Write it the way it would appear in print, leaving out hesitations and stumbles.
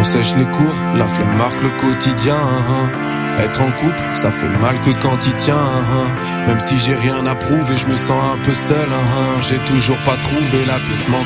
sèche les cours, la flemme marque le quotidien. Être en couple, ça fait mal que quand il tient. Même si j'ai rien à prouver, je me sens un peu seul. J'ai toujours pas trouvé la pièce manquante